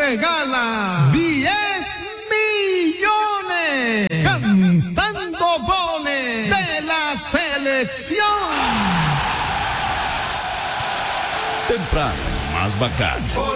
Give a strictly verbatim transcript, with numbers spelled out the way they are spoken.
regala diez millones cantando goles de la selección. Temprano, más bacán.